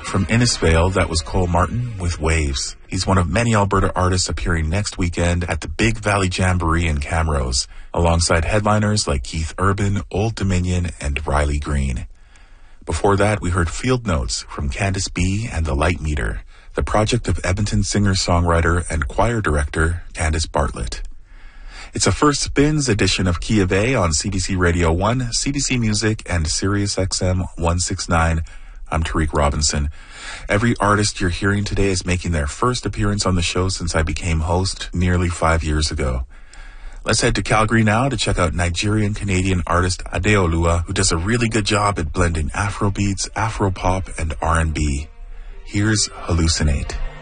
From Innisfail, that was Cole Martin with Waves. He's one of many Alberta artists appearing next weekend at the Big Valley Jamboree in Camrose, alongside headliners like Keith Urban, Old Dominion, and Riley Green. Before that, we heard Field Notes from Candice B. and The Light Meter, the project of Edmonton singer-songwriter and choir director Candice Bartlett. It's a First Spins edition of Key of A on CBC Radio 1, CBC Music, and Sirius XM 169. I'm Tariq Robinson. Every artist you're hearing today is making their first appearance on the show since I became host nearly 5 years ago. Let's head to Calgary now to check out Nigerian-Canadian artist Adeoluwa, who does a really good job at blending Afrobeats, Afropop, and R&B. Here's Hallucinate.